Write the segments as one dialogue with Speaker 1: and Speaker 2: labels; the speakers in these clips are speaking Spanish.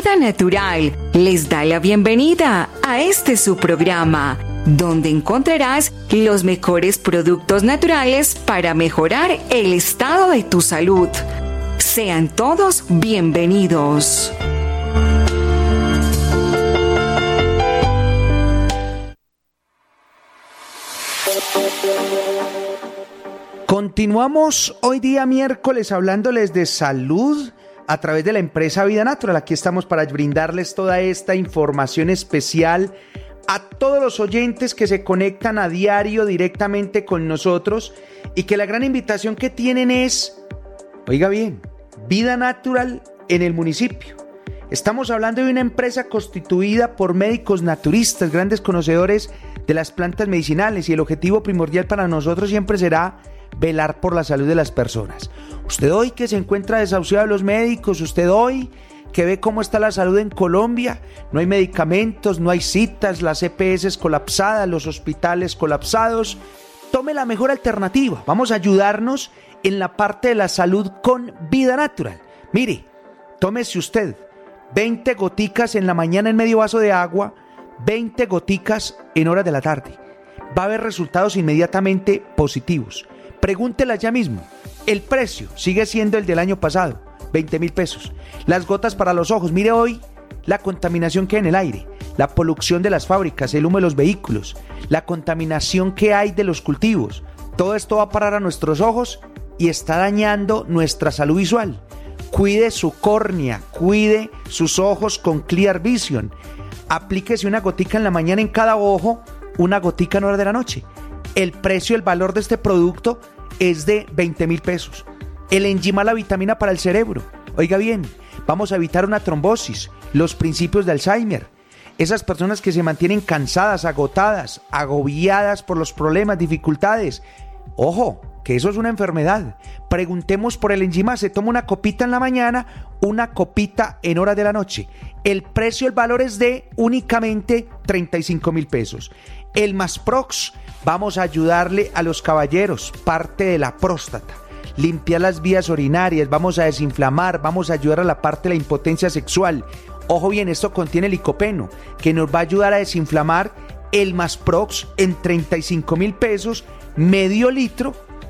Speaker 1: Vida Natural les da la bienvenida a este su programa, donde encontrarás los mejores productos naturales para mejorar el estado de tu salud. Sean todos bienvenidos.
Speaker 2: Continuamos hoy día miércoles hablándoles de salud a través de la empresa Vida Natural. Aquí estamos para brindarles toda esta información especial a todos los oyentes que se conectan a diario directamente con nosotros y que la gran invitación que tienen es, oiga bien, Vida Natural en el municipio. Estamos hablando de una empresa constituida por médicos naturistas, grandes conocedores de las plantas medicinales, y el objetivo primordial para nosotros siempre será velar por la salud de las personas. Usted hoy que se encuentra desahuciado de los médicos, usted hoy que ve cómo está la salud en Colombia, no hay medicamentos, no hay citas, las EPS colapsadas, los hospitales colapsados, tome la mejor alternativa. Vamos a ayudarnos en la parte de la salud con Vida Natural. Mire, tómese usted 20 goticas en la mañana en medio vaso de agua, 20 goticas en horas de la tarde. Va a haber resultados inmediatamente positivos. Pregúntela ya mismo. El precio sigue siendo el del año pasado, 20,000 pesos. Las gotas para los ojos, mire hoy la contaminación que hay en el aire, la polución de las fábricas, el humo de los vehículos, la contaminación que hay de los cultivos. Todo esto va a parar a nuestros ojos y está dañando nuestra salud visual. Cuide su córnea, cuide sus ojos con Clear Vision. Aplíquese una gotica en la mañana en cada ojo, una gotica en hora de la noche. El precio, el valor de este producto es de 20,000 pesos. El Enzima, la vitamina para el cerebro. Oiga bien, vamos a evitar una trombosis, los principios de Alzheimer. Esas personas que se mantienen cansadas, agotadas, agobiadas por los problemas, dificultades. Ojo, que eso es una enfermedad. Preguntemos por el Enzima. Se toma una copita en la mañana, una copita en hora de la noche. El precio, el valor es de únicamente 35,000 pesos. El Masprox, vamos a ayudarle a los caballeros, parte de la próstata, limpiar las vías urinarias, vamos a desinflamar, vamos a ayudar a la parte de la impotencia sexual. Ojo bien, esto contiene licopeno, que nos va a ayudar a desinflamar. El Masprox en 35,000 pesos, medio litro,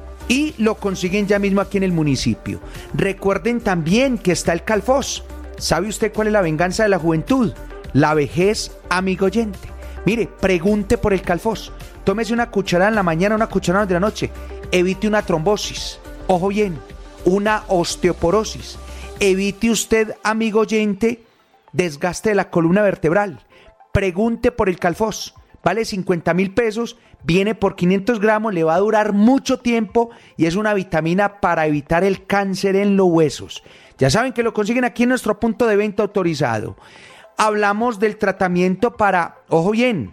Speaker 2: y lo consiguen ya mismo aquí en el municipio. Recuerden también que está el Calfos. ¿Sabe usted cuál es la venganza de la juventud? La vejez, amigo oyente. Mire, pregunte por el Calfos. Tómese una cucharada en la mañana, una cucharada de la noche. Evite una trombosis. Ojo bien, una osteoporosis. Evite usted, amigo oyente, desgaste de la columna vertebral. Pregunte por el Calfos. Vale 50,000 pesos, viene por 500 gramos, le va a durar mucho tiempo y es una vitamina para evitar el cáncer en los huesos. Ya saben que lo consiguen aquí en nuestro punto de venta autorizado. Hablamos del tratamiento para, ojo bien,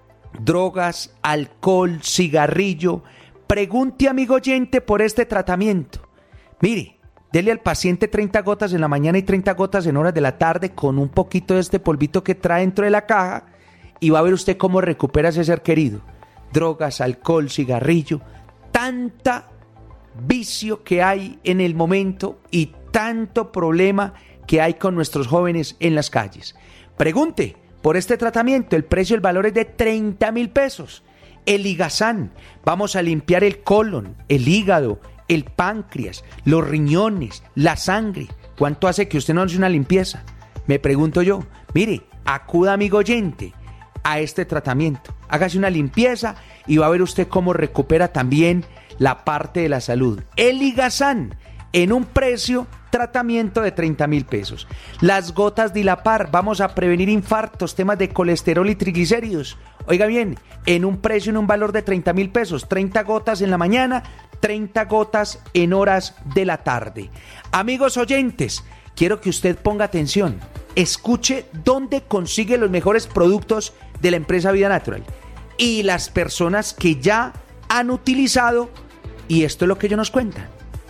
Speaker 2: drogas, alcohol, cigarrillo. Pregunte, amigo oyente, por este tratamiento. Mire, dele al paciente 30 gotas en la mañana y 30 gotas en horas de la tarde con un poquito de este polvito que trae dentro de la caja y va a ver usted cómo recupera ese ser querido. Drogas, alcohol, cigarrillo, tanta vicio que hay en el momento y tanto problema que hay con nuestros jóvenes en las calles. Pregunte por este tratamiento, el precio, el valor es de 30,000 pesos. El Ligazán, vamos a limpiar el colon, el hígado, el páncreas, los riñones, la sangre. ¿Cuánto hace que usted no hace una limpieza? Me pregunto yo. Mire, acuda, amigo oyente, a este tratamiento. Hágase una limpieza y va a ver usted cómo recupera también la parte de la salud. El Ligazán, en un precio, tratamiento de 30,000 pesos. Las gotas Dilapar, vamos a prevenir infartos, temas de colesterol y triglicéridos. Oiga bien, en un precio, en un valor de 30,000 pesos, 30 gotas en la mañana, 30 gotas en horas de la tarde. Amigos oyentes, quiero que usted ponga atención. Escuche dónde consigue los mejores productos de la empresa Vida Natural y las personas que ya han utilizado, y esto es lo que ellos nos cuentan.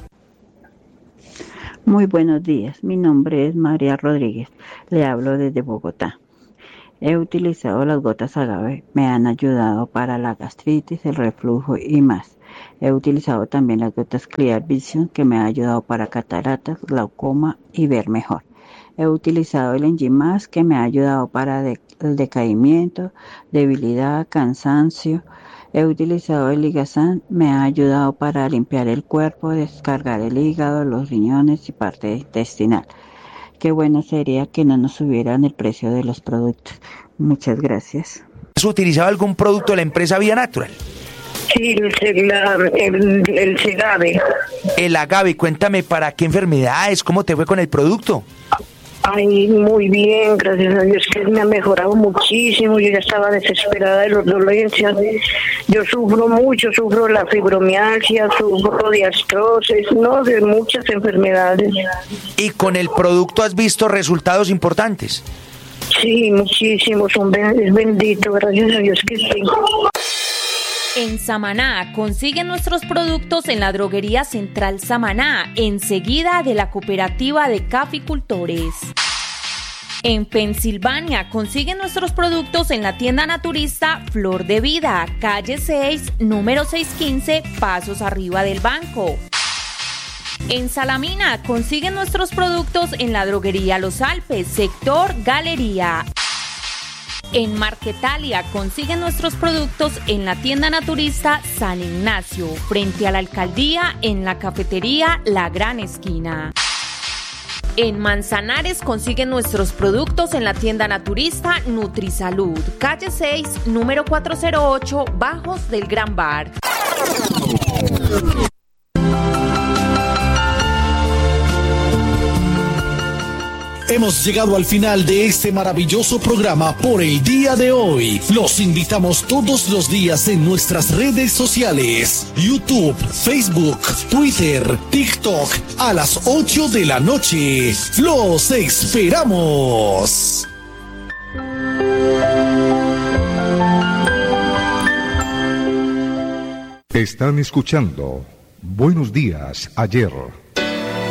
Speaker 3: Muy buenos días, mi nombre es María Rodríguez, le hablo desde Bogotá. He utilizado las gotas agave, me han ayudado para la gastritis, el reflujo y más. He utilizado también las gotas Clear Vision que me ha ayudado para cataratas, glaucoma y ver mejor. He utilizado el Enzymas, que me ha ayudado para el decaimiento, debilidad, cansancio. He utilizado el Ligasan, me ha ayudado para limpiar el cuerpo, descargar el hígado, los riñones y parte intestinal. Qué bueno sería que no nos subieran el precio de los productos. Muchas gracias.
Speaker 2: ¿Has utilizado algún producto de la empresa Vida Natural?
Speaker 4: Sí, el Segave.
Speaker 2: El agave, cuéntame para qué enfermedades, cómo te fue con el producto.
Speaker 4: Ay, muy bien, gracias a Dios que me ha mejorado muchísimo. Yo ya estaba desesperada de las dolencias. Yo sufro mucho, sufro la fibromialgia, sufro de artrosis, no, de muchas enfermedades.
Speaker 2: ¿Y con el producto has visto resultados importantes?
Speaker 4: Sí, muchísimos, es bendito, gracias a Dios que sí.
Speaker 5: En Samaná, consiguen nuestros productos en la droguería Central Samaná, enseguida de la cooperativa de caficultores. En Pensilvania, consiguen nuestros productos en la tienda naturista Flor de Vida, calle 6, número 615, pasos arriba del banco. En Salamina, consiguen nuestros productos en la droguería Los Alpes, sector Galería. En Marquetalia consiguen nuestros productos en la tienda naturista San Ignacio, frente a la alcaldía, en la cafetería La Gran Esquina. En Manzanares consiguen nuestros productos en la tienda naturista Nutrisalud, calle 6, número 408, Bajos del Gran Bar.
Speaker 6: Hemos llegado al final de este maravilloso programa por el día de hoy. Los invitamos todos los días en nuestras redes sociales: YouTube, Facebook, Twitter, TikTok, a las 8 de la noche. ¡Los esperamos!
Speaker 7: Están escuchando Buenos Días, Ayer.